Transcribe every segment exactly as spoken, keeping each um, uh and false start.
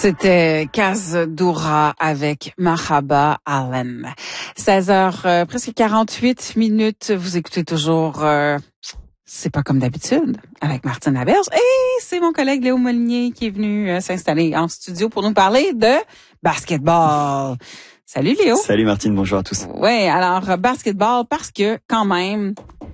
C'était Kaz Doura avec Mahaba Allen. seize heures, euh, presque quarante-huit minutes. Vous écoutez toujours, euh, c'est pas comme d'habitude, avec Martine Laberge. Et c'est mon collègue Léo Molinier qui est venu euh, s'installer en studio pour nous parler de basketball. Salut Léo. Salut Martine, bonjour à tous. Oui, alors basketball parce que quand même,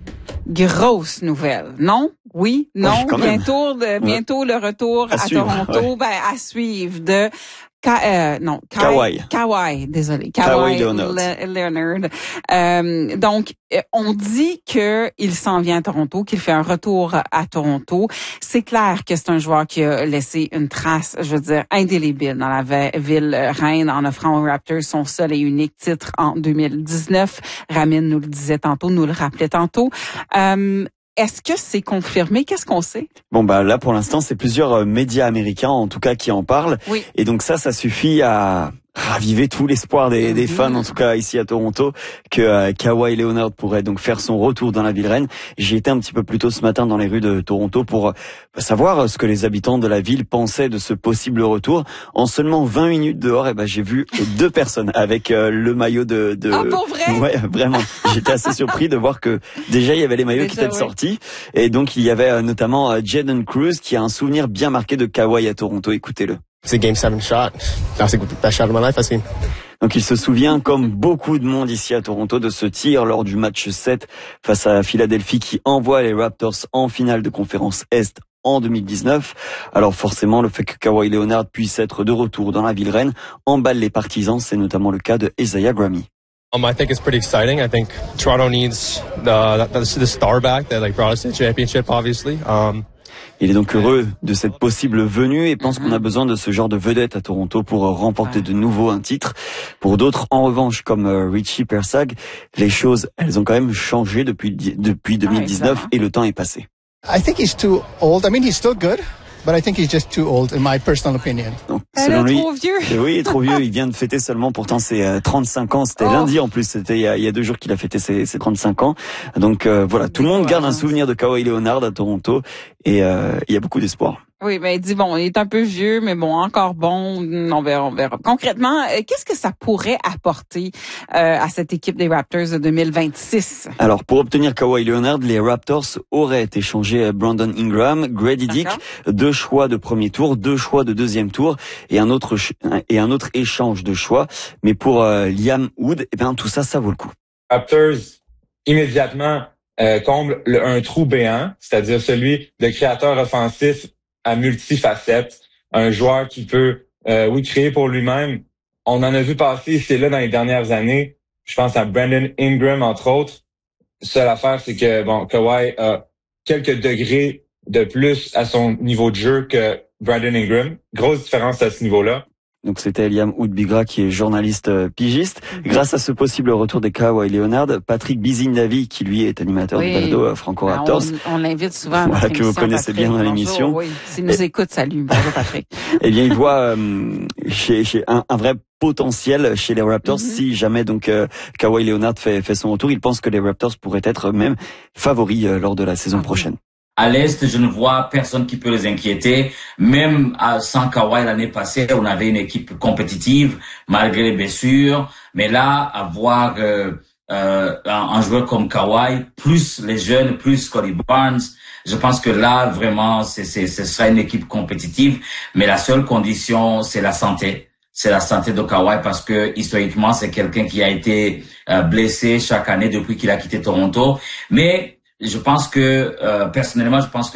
grosse nouvelle, non? Oui, non, ouais, bientôt, de, bientôt ouais. le retour à, à suivre, Toronto, ouais. ben à suivre de Ka, euh, non, Ka, Kawhi. Kawhi, désolé, Kawhi, Kawhi Leonard. Le, Leonard. Euh, donc, on dit que il s'en vient à Toronto, qu'il fait un retour à Toronto. C'est clair que c'est un joueur qui a laissé une trace, je veux dire, indélébile dans la ville reine en offrant aux Raptors son seul et unique titre en deux mille dix-neuf. Ramin nous le disait tantôt, nous le rappelait tantôt. Euh, Est-ce que c'est confirmé? Qu'est-ce qu'on sait? Bon, bah là, pour l'instant, c'est plusieurs euh, médias américains, en tout cas, qui en parlent. Oui. Et donc ça, ça suffit à raviver tout l'espoir des, des fans, en tout cas ici à Toronto, que euh, Kawhi Leonard pourrait donc faire son retour dans la ville reine. J'y étais un petit peu plus tôt ce matin dans les rues de Toronto pour euh, savoir ce que les habitants de la ville pensaient de ce possible retour. En seulement vingt minutes dehors, et ben j'ai vu deux personnes avec euh, le maillot de... de... Ah, pour vrai? Ouais, vraiment. J'étais assez surpris de voir que déjà il y avait les maillots déjà, qui étaient oui. sortis. Et donc il y avait euh, notamment euh, Jaden Cruz qui a un souvenir bien marqué de Kawhi à Toronto. Écoutez-le. C'est game seven shot. That's the best shot of my life I've seen. Donc il se souvient, comme beaucoup de monde ici à Toronto, de ce tir lors du match sept face à Philadelphie qui envoie les Raptors en finale de conférence Est en deux mille dix-neuf. Alors forcément, le fait que Kawhi Leonard puisse être de retour dans la ville reine emballe les partisans. C'est notamment le cas de Isaiah Grammy. Um, I think it's pretty exciting. I think Toronto needs the, the, the star back that like brought us to the championship, obviously. Um, Il est donc heureux de cette possible venue et pense mm-hmm. qu'on a besoin de ce genre de vedette à Toronto pour remporter ouais. de nouveau un titre. Pour d'autres, en revanche, comme euh, Richie Persag, les choses, elles ont quand même changé depuis depuis deux mille dix-neuf ah, et le temps est passé. I think he's too old. I mean, he's still good. But I think he's just too old, in my personal opinion. Donc, Elle selon est lui, trop vieux. Oui, il est trop vieux. Il vient de fêter seulement, pourtant, ses euh, trente-cinq ans. C'était oh. lundi, en plus. C'était il y a, il y a deux jours qu'il a fêté ses, ses trente-cinq ans. Donc, euh, voilà. Tout le monde garde un souvenir de Kawhi Leonard à Toronto. Et euh, il y a beaucoup d'espoir. Oui, mais il dit, bon, il est un peu vieux, mais bon, encore bon. On verra, on verra. Concrètement, qu'est-ce que ça pourrait apporter euh, à cette équipe des Raptors de deux mille vingt-six? Alors, pour obtenir Kawhi Leonard, les Raptors auraient échangé Brandon Ingram, Grady Dick, deux choix de premier tour, deux choix de deuxième tour et un autre et un autre échange de choix. Mais pour euh, Liam Wood, eh bien tout ça, ça vaut le coup. Raptors immédiatement euh, comble le, un trou béant, c'est-à-dire celui de créateur offensif à multifacettes, un joueur qui peut, euh, oui, créer pour lui-même. On en a vu passer ici et là dans les dernières années. Je pense à Brandon Ingram, entre autres. Seule affaire, c'est que, bon, Kawhi a quelques degrés de plus à son niveau de jeu que Brandon Ingram. Grosse différence à ce niveau-là. Donc c'était Liam Wood-Bigra qui est journaliste euh, pigiste. Grâce à ce possible retour des Kawhi Leonard, Patrick Bizindavi, qui lui est animateur oui. de balado euh, Franco ben Raptors. On, on l'invite souvent à voilà, que vous connaissez Patrick. bien dans l'émission. Oui, s'il nous Et, écoute, salut. Bonjour Patrick. Eh bien, il voit euh, chez, chez un, un vrai potentiel chez les Raptors. Mm-hmm. Si jamais donc euh, Kawhi Leonard fait, fait son retour, il pense que les Raptors pourraient être même favoris euh, lors de la saison ah, prochaine. À l'Est, je ne vois personne qui peut les inquiéter. Même sans Kawhi l'année passée, on avait une équipe compétitive malgré les blessures. Mais là, avoir euh, euh, un joueur comme Kawhi, plus les jeunes, plus Scottie Barnes, je pense que là, vraiment, c'est, c'est, ce sera une équipe compétitive. Mais la seule condition, c'est la santé. C'est la santé de Kawhi parce que historiquement, c'est quelqu'un qui a été euh, blessé chaque année depuis qu'il a quitté Toronto. Mais je pense que, euh, personnellement, je pense que